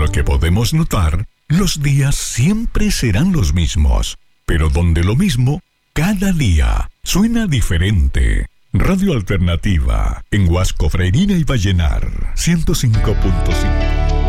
lo que podemos notar, los días siempre serán los mismos, pero donde lo mismo, cada día, suena diferente. Radio Alternativa, en Huasco, Freirina y Vallenar, 105.5.